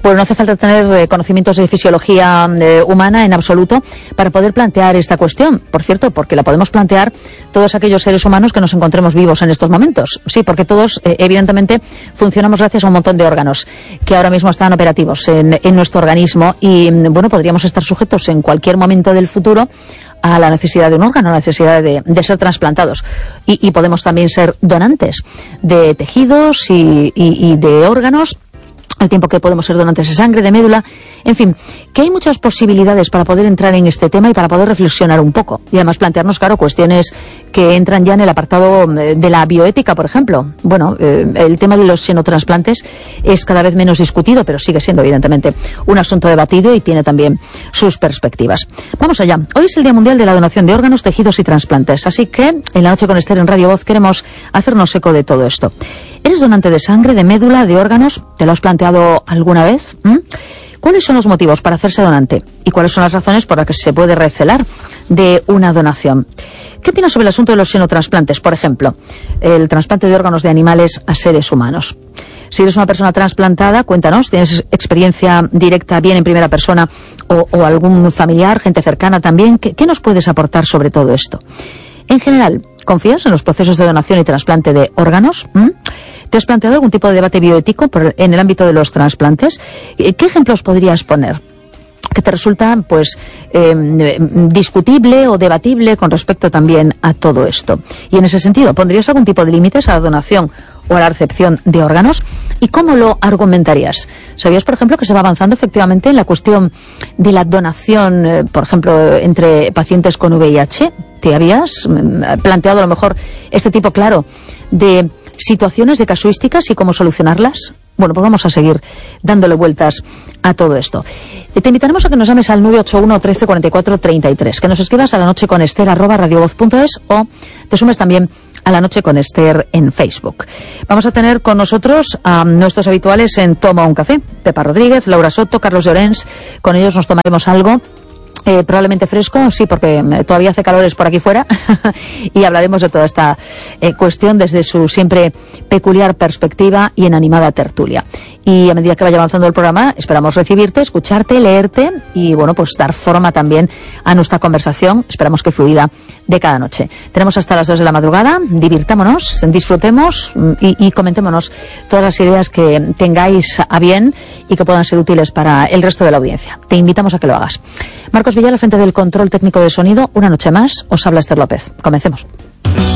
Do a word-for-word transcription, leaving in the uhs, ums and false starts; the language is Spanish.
Pues no hace falta tener eh, conocimientos de fisiología eh, humana en absoluto para poder plantear esta cuestión. Por cierto, porque la podemos plantear todos aquellos seres humanos que nos encontremos vivos en estos momentos. Sí, porque todos, eh, evidentemente, funcionamos gracias a un montón de órganos que ahora mismo están operativos en, en nuestro organismo y, bueno, podríamos estar sujetos en cualquier momento del futuro a la necesidad de un órgano, a la necesidad de, de ser trasplantados. Y, y podemos también ser donantes de tejidos y, y, y de órganos, al tiempo que podemos ser donantes de sangre, de médula, en fin, que hay muchas posibilidades para poder entrar en este tema y para poder reflexionar un poco. Y además plantearnos, claro, cuestiones que entran ya en el apartado de la bioética, por ejemplo. Bueno, eh, el tema de los xenotransplantes es cada vez menos discutido, pero sigue siendo, evidentemente, un asunto debatido y tiene también sus perspectivas. Vamos allá. Hoy es el Día Mundial de la Donación de Órganos, Tejidos y Trasplantes, así que en La Noche con Esther en Radio Voz queremos hacernos eco de todo esto. ¿Eres donante de sangre, de médula, de órganos? ¿Te lo has planteado alguna vez? ¿Mm? ¿Cuáles son los motivos para hacerse donante? ¿Y cuáles son las razones por las que se puede recelar de una donación? ¿Qué opinas sobre el asunto de los xenotransplantes, por ejemplo? El trasplante de órganos de animales a seres humanos. Si eres una persona trasplantada, cuéntanos, ¿tienes experiencia directa, bien en primera persona, o, o algún familiar, gente cercana también? ¿Qué, qué nos puedes aportar sobre todo esto? En general, ¿confías en los procesos de donación y trasplante de órganos? ¿Mm? ¿Te has planteado algún tipo de debate bioético por, en el ámbito de los trasplantes? ¿Qué ejemplos podrías poner que te resulta, pues, eh, discutible o debatible con respecto también a todo esto? Y en ese sentido, ¿pondrías algún tipo de límites a la donación o a la recepción de órganos? ¿Y cómo lo argumentarías? ¿Sabías, por ejemplo, que se va avanzando efectivamente en la cuestión de la donación, eh, por ejemplo, entre pacientes con V I H? ¿Te habías planteado a lo mejor este tipo, claro, de situaciones, de casuísticas y cómo solucionarlas? Bueno, pues vamos a seguir dándole vueltas a todo esto. Te invitaremos a que nos llames al nueve ocho uno, trece, cuarenta y cuatro, treinta y tres, que nos escribas a la noche con Esther arroba radiovoz punto es o te sumes también a La Noche con Esther en Facebook. Vamos a tener con nosotros a nuestros habituales en Toma un Café, Pepa Rodríguez, Laura Soto, Carlos Llorens. Con ellos nos tomaremos algo. Eh, probablemente fresco, sí, porque todavía hace calores por aquí fuera y hablaremos de toda esta eh, cuestión desde su siempre peculiar perspectiva y en animada tertulia. Y a medida que vaya avanzando el programa, esperamos recibirte, escucharte, leerte y, bueno, pues dar forma también a nuestra conversación, esperamos que fluida, de cada noche. Tenemos hasta las dos de la madrugada, divirtámonos, disfrutemos y, y comentémonos todas las ideas que tengáis a bien y que puedan ser útiles para el resto de la audiencia. Te invitamos a que lo hagas. Marcos Villar, al frente del control técnico de sonido, una noche más, os habla Esther López. Comencemos.